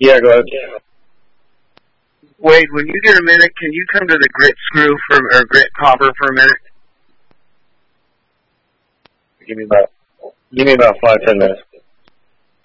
Yeah, go ahead. Wade, when you get a minute, can you come to the grit screw or grit copper for a minute? Give me about 5-10 minutes.